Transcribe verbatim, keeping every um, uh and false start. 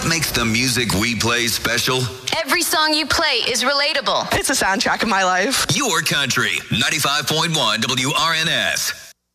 What makes the music we play special? Every song you play is relatable. It's a soundtrack of my life. Your country, ninety-five point one W R N S.